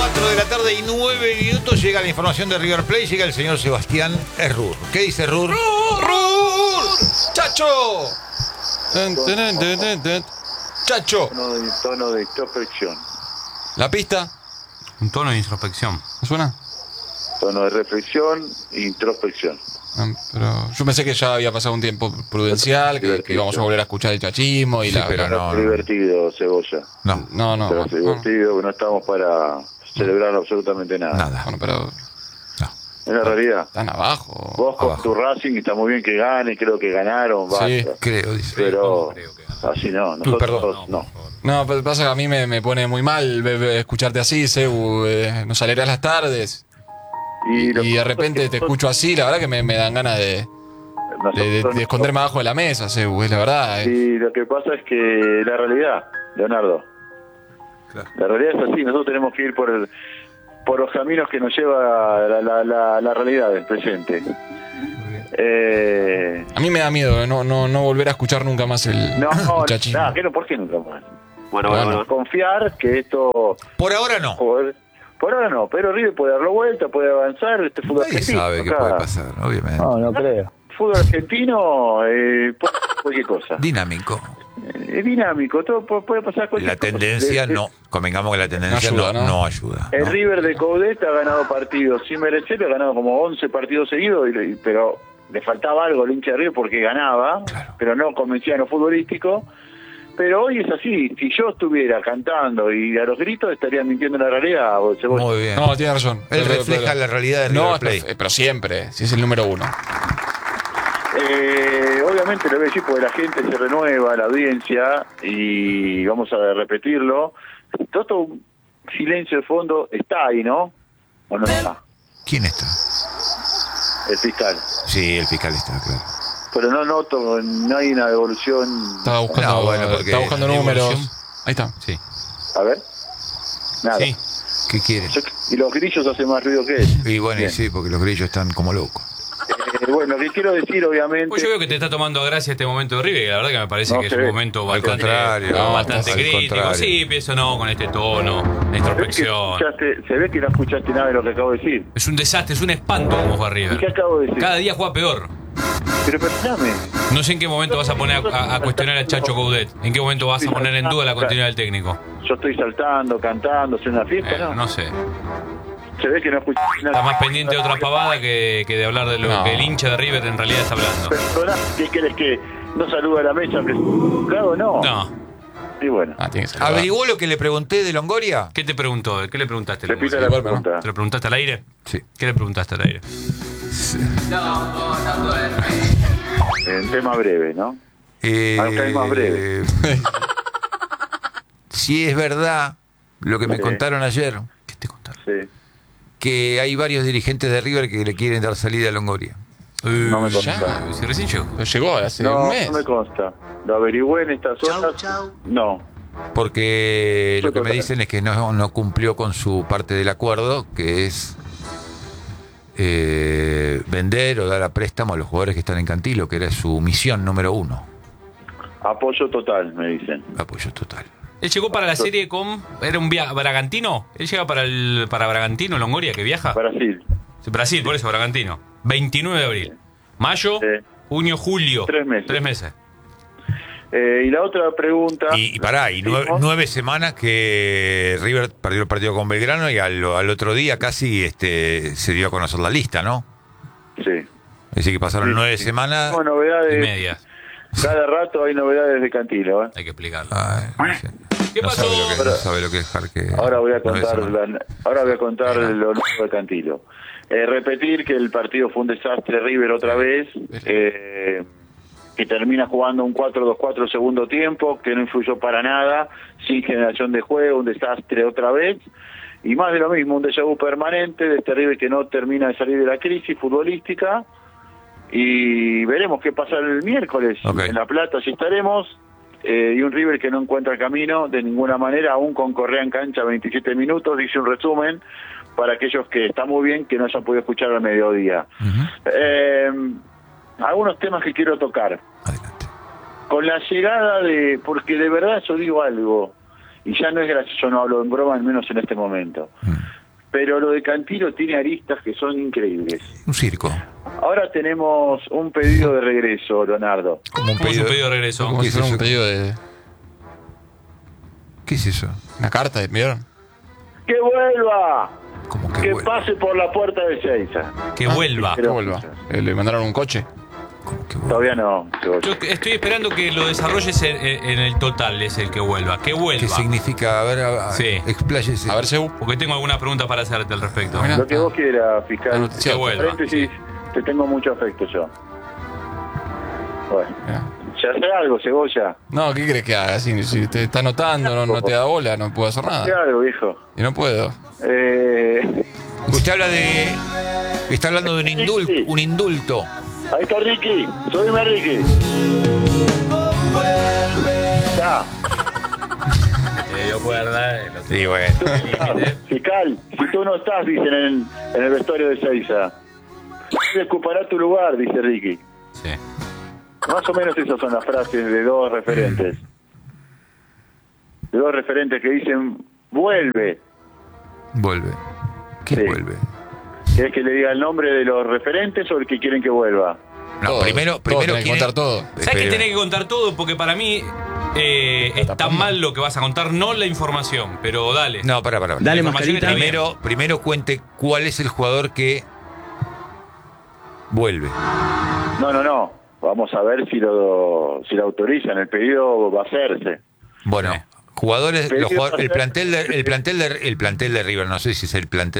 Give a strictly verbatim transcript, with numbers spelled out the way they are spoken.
cuatro de la tarde y nueve minutos llega la información de River Plate, llega el señor Sebastián Errur. ¿Qué dice Errur? ¡Rur! ¡Chacho! ¡Chacho! Tono de, tono de introspección. ¿La pista? Un tono de introspección. ¿Me suena? Tono de reflexión e introspección. Ah, pero yo pensé que ya había pasado un tiempo prudencial, que, que íbamos a volver a escuchar el chachismo y Sí, la... pero no, no. Divertido, Cebolla. No, No, no. Pero Bueno, divertido, que no estamos para celebrar absolutamente nada. nada. bueno, pero Es la realidad. están abajo. Vos con Abajo. tu Racing está muy bien que gane, creo que ganaron, basta. Sí, Creo, dice. Pero creo que ganaron. así no, Uy, nosotros perdón. no. No, pero pasa que a mí me, me pone muy mal ve- ve- escucharte así, Seu. Eh, nos alegras las tardes. Y, lo Y que de pasa repente es que te escucho así, la verdad que me, me dan ganas de, nosotros- de, de- de nosotros- esconderme abajo de la mesa, Seu. Es la verdad. Eh. Y lo que pasa es que la realidad, Leonardo, Claro. la realidad es así, nosotros tenemos que ir por el, por los caminos que nos lleva la, la, la, la realidad del presente. Eh, A mí me da miedo eh, no, no, no volver a escuchar nunca más el, no, el chachismo. nada, ¿qué no? ¿Por qué nunca más? Bueno, Bueno. bueno, bueno. Confiar que esto, Por ahora no. joder, por ahora no, pero River puede darlo vuelta, puede avanzar, este fútbol Nadie argentino. sabe qué acá. puede pasar, obviamente. No, no creo. Fútbol argentino eh, puede pasar cualquier cosa. Dinámico. Eh, Es dinámico, todo pu- puede pasar cualquier La cosa. tendencia De- de- no. Convengamos que la tendencia No ayuda, no, ¿no? no ayuda. El ¿no? River de Coudet ha ganado partidos sin merecer, ha ganado como once partidos seguidos, y- y- pero le faltaba algo al hincha de River porque ganaba, Claro. pero no convencía en lo futbolístico. Pero hoy es así, si yo estuviera cantando y a los gritos estaría mintiendo en la realidad. o se- Muy bien. No, tiene razón. Él Pero- refleja pero- la realidad de No, River es Plate. perfe- pero siempre, si es el número uno. Eh, obviamente lo voy a decir porque la gente se renueva, la audiencia, y vamos a repetirlo. Todo un silencio de fondo está ahí, ¿no? ¿O no está? ¿Quién está? El fiscal. Sí, el fiscal está, claro. Pero no noto, no hay una devolución. Estaba buscando, No, bueno, porque estaba buscando la números. evolución- Ahí está. Sí. A ver. Nada. Sí. ¿Qué quiere? Yo- y los grillos hacen más ruido que él. Y bueno, y Bien. sí, porque los grillos están como locos. Eh, bueno, lo que quiero decir, obviamente. Pues yo veo que te está tomando a gracia este momento de River, y la verdad que me parece No que se es un ve. momento Al bastante, contrario, no, no, bastante al crítico. contrario. Sí, pienso no, con este tono, de se ve, que introspección. escuchaste- se ve que no escuchaste nada de lo que acabo de decir. Es un desastre, es un espanto como juega ¿Y qué River. acabo de decir? Cada día juega peor. Pero perdóname. No sé en qué momento vas a poner a, a cuestionar al Chacho Coudet. ¿En qué momento vas a poner en duda la continuidad del técnico? Yo estoy saltando, cantando, haciendo una fiesta, Eh, ¿no? no sé. Se ve que no escuchaste nada. Está más pendiente de otra pavada que, que de hablar de lo No. que el hincha de River en realidad está hablando. Perdona, ¿qué querés que no saluda a la mesa? Que claro, no. No. Y bueno, Ah, tiene que ser. ¿Averiguó lo que le pregunté de Longoria? ¿Qué te preguntó? ¿Qué le preguntaste? repita la igual, pero no. pregunta. ¿Te lo preguntaste al aire? Sí. ¿Qué le preguntaste al aire? En tema breve, ¿no? Eh, Acá hay más breve. Si es verdad lo que me Sí. contaron ayer, ¿Qué te contaron? Sí. que hay varios dirigentes de River que le quieren dar salida a Longoria. No me ya, consta. si recién llegó. Pero llegó hace No, un mes. no me consta. Lo averigüé en estas horas. No. Porque lo que me Total. dicen es que no, no cumplió con su parte del acuerdo, que es eh, vender o dar a préstamo a los jugadores que están en Cantilo, que era su misión número uno. Apoyo total, me dicen. Apoyo total. Él llegó para la serie con... ¿Era un viaje Bragantino? Él llega para el para Bragantino, Longoria, que viaja. Brasil. Brasil, por eso, Bragantino. veintinueve de abril. Mayo, Sí. junio, julio. Tres meses. Tres meses. Eh, y la otra pregunta. Y, y pará, y nueve, Hicimos- nueve semanas que River perdió el partido con Belgrano y al, al otro día casi este, se dio a conocer la lista, ¿no? Sí. Es decir, que pasaron Sí, nueve sí. semanas. Tenemos Y novedades. media. Cada rato hay novedades de Cantilo. ¿eh? Hay que explicarlo. Ay, no sé. ¿Qué No pasó? sabe lo que, no sabe lo que es Jarque. Ahora voy a nueve contar, semanas. la- ahora voy a contar Mira. lo nuevo de Cantilo. Eh, repetir que el partido fue un desastre, River otra vez, eh, que termina jugando un cuatro dos cuatro segundo tiempo, que no influyó para nada, sin generación de juego, un desastre otra vez, y más de lo mismo, un déjà vu permanente de este River que no termina de salir de la crisis futbolística, y veremos qué pasa el miércoles. Ok. En La Plata sí estaremos, eh, y un River que no encuentra camino de ninguna manera, aún con Correa en cancha veintisiete minutos, dice un resumen para aquellos que está muy bien que no hayan podido escuchar al mediodía. Ujú. Eh, algunos temas que quiero tocar. Adelante. Con la llegada de, porque de verdad yo digo algo, y ya no es gracioso, no hablo en broma, al menos en este momento. Mm. Pero lo de Cantilo tiene aristas que son increíbles. Un circo. Ahora tenemos un pedido de regreso, Leonardo. Como un ¿Cómo es pedido. un pedido de regreso? Como ¿Qué si es fuera un eso? pedido de ¿Qué es eso? una carta, ¿vieron? ¡Que vuelva! Como que Que vuelve. pase por la puerta de Seiza. Que vuelva. Que Pero- vuelva. Eh, Le mandaron un coche. Como que vuelve. Todavía no. Cebolla. Yo estoy esperando que lo desarrolles en, en el total, es el que vuelva. Que ¿Qué vuelva. significa? A ver, a- a- Sí. expláyese. A ver, Sebu. Porque tengo algunas preguntas para hacerte al respecto. Bueno. Lo que vos quieras, fiscal. La noticia Que vuelva. Paréntesis, te tengo mucho afecto yo. Bueno, Mirá. ya sé algo, Cebolla. No, ¿qué crees que haga? Si, si te está anotando, no, no te da bola, no puedo hacer Sé nada. algo, viejo. Y no puedo. Eh, Usted habla de. Está hablando de un indulto. Un indulto. ahí está Ricky. Subime, Ricky. Ya. Eh, yo cuerda, eh, lo sé. Sí, bueno. Ah, fiscal, si tú no estás, dicen en el, en el vestuario de Seiza. Se ocupará tu lugar, dice Ricky. Sí. Más o menos esas son las frases de dos referentes. De dos referentes que dicen, vuelve. Vuelve. ¿Qué Sí. vuelve? ¿Querés que le diga el nombre de los referentes o el que quieren que vuelva? No, Todos, primero, todos primero tenés que quieren- contar todo. ¿Sabes que Espere. tenés que contar todo? Porque para mí eh, es tan tapando. mal lo que vas a contar, no la información, pero dale. No, pará, pará. pará. Dale, La información mascarita. está bien. Primero, primero cuente cuál es el jugador que vuelve. No, no, no. Vamos a ver si lo, si lo autorizan. El pedido va a hacerse. Bueno, Sí. jugadores, Pedido los jugadores- el para- plantel de, el plantel de, el plantel de River, no sé si es el plantel